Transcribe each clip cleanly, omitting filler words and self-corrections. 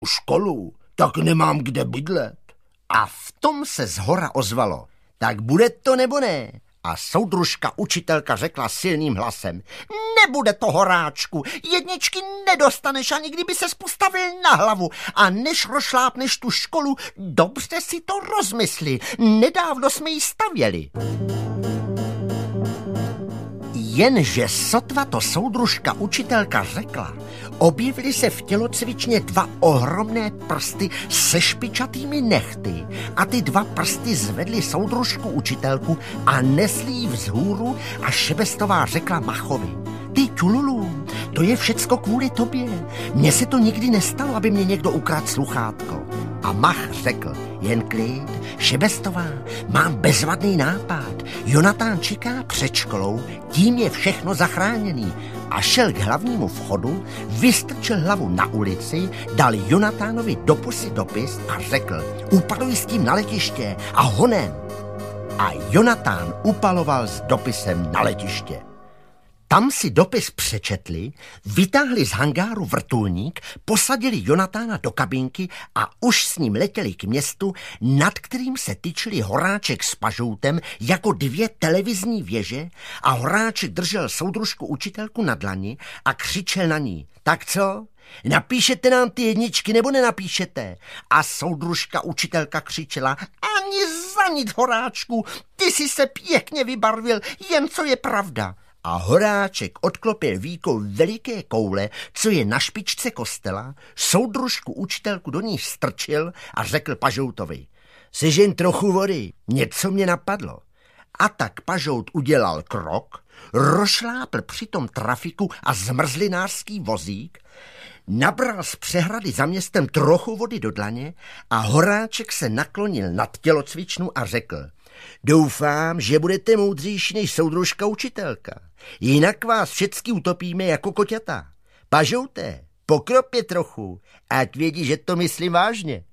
školu, tak nemám kde bydlet. A v tom se zhora ozvalo. Tak bude to nebo ne? A soudružka učitelka řekla silným hlasem. Nebude to, Horáčku, jedničky nedostaneš, ani kdyby ses postavil na hlavu. A než rošlápneš tu školu, dobře si to rozmysli. Nedávno jsme ji stavěli. Jenže sotva to soudružka učitelka řekla, objevily se v tělocvičně dva ohromné prsty se špičatými nehty a ty dva prsty zvedly soudružku učitelku a nesli ji vzhůru a Šebestová řekla Machovi. Ty čululu, to je všecko kvůli tobě. Mně se to nikdy nestalo, aby mě někdo ukradl sluchátko. A Mach řekl, jen klid, Šebestová, mám bezvadný nápad. Jonatán čeká před školou, tím je všechno zachráněný. A šel k hlavnímu vchodu, vystrčil hlavu na ulici, dal Jonatánovi do pusy dopis a řekl, upaluj s tím na letiště a honem. A Jonatán upaloval s dopisem na letiště. Tam si dopis přečetli, vytáhli z hangáru vrtulník, posadili Jonatána do kabinky a už s ním letěli k městu, nad kterým se tyčili Horáček s Pažoutem jako dvě televizní věže a Horáček držel soudružku učitelku na dlani a křičel na ní. Tak co? Napíšete nám ty jedničky nebo nenapíšete? A soudružka učitelka křičela, ani za nic, Horáčku, ty jsi se pěkně vybarvil, jen co je pravda. A Horáček odklopil víkou veliké koule, co je na špičce kostela, soudružku učitelku do ní strčil a řekl Pažoutovi, sežeň trochu vody, něco mě napadlo. A tak Pažout udělal krok, rošlápl přitom trafiku a zmrzlinářský vozík, nabral z přehrady za městem trochu vody do dlaně a Horáček se naklonil nad tělocvičnu a řekl, doufám, že budete moudřejší než soudružka učitelka. Jinak vás všecky utopíme jako koťata. Pažouté, pokropě trochu, ať vědí, že to myslím vážně.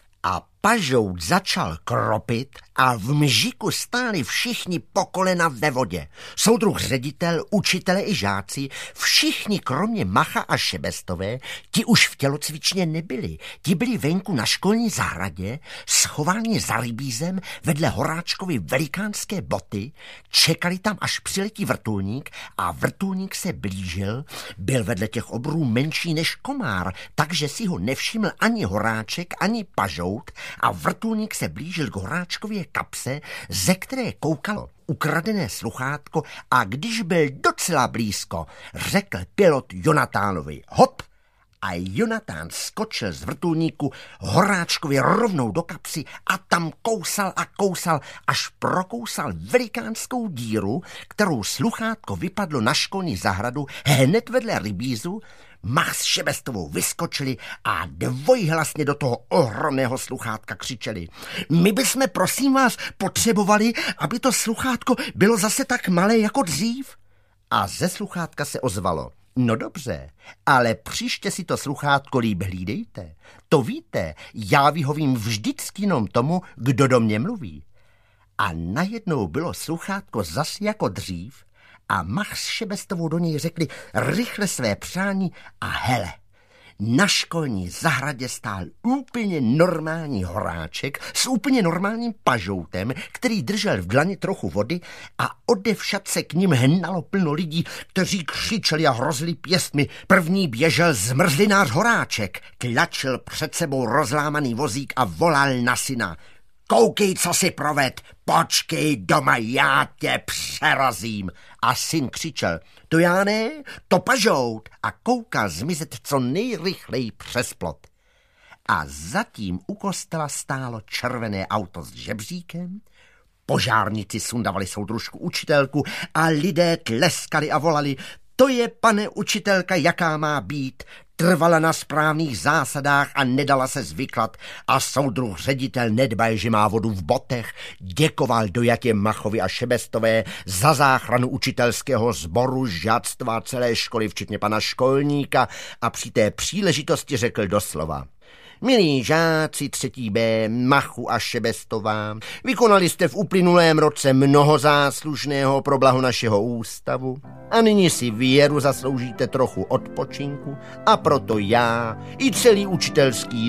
A Pažout začal kropit a v mžiku stáli všichni po kolena ve vodě. Soudruh ředitel, učitele i žáci, všichni kromě Macha a Šebestové, ti už v tělocvičně nebyli. Ti byli venku na školní zahradě, schováni za rybízem vedle Horáčkovy velikánské boty, čekali tam, až přiletí vrtulník a vrtulník se blížil, byl vedle těch obrů menší než komár, takže si ho nevšiml ani Horáček, ani Pažout, a vrtulník se blížil k Horáčkově kapse, ze které koukalo ukradené sluchátko a když byl docela blízko, řekl pilot Jonatánovi hop a Jonatán skočil z vrtulníku Horáčkovi rovnou do kapsy a tam kousal a kousal, až prokousal velikánskou díru, kterou sluchátko vypadlo na školní zahradu hned vedle rybízu. Mach s Šebestovou vyskočili a dvojhlasně do toho ohromného sluchátka křičeli. My bychom, prosím vás, potřebovali, aby to sluchátko bylo zase tak malé jako dřív. A ze sluchátka se ozvalo. No dobře, ale příště si to sluchátko líp hlídejte. To víte, já vyhovím vždycky jenom tomu, kdo do mě mluví. A najednou bylo sluchátko zas jako dřív, a Mach s Šebestovou do něj řekli rychle své přání a hele, na školní zahradě stál úplně normální Horáček s úplně normálním Pažoutem, který držel v dlani trochu vody a odevšad se k nim hnalo plno lidí, kteří křičeli a hrozili pěstmi. První běžel zmrzlinář Horáček, tlačil před sebou rozlámaný vozík a volal na syna. Koukej, co si proved, počkej doma, já tě přerazím. A syn křičel, to já ne, to Pažout, a koukal zmizet co nejrychleji přes plot. A zatím u kostela stálo červené auto s žebříkem, požárníci sundavali soudružku učitelku a lidé tleskali a volali, to je, pane učitelka, jaká má být. Trvala na správných zásadách a nedala se zvyklat a soudruh ředitel nedbaj, že má vodu v botech, děkoval dojatě Machovi a Šebestové za záchranu učitelského sboru, žáctva celé školy, včetně pana školníka, a při té příležitosti řekl doslova. Milí žáci 3. B, Machu a Šebestová, vykonali jste v uplynulém roce mnoho záslužného pro blaho našeho ústavu a nyní si věru zasloužíte trochu odpočinku a proto já i celý učitelský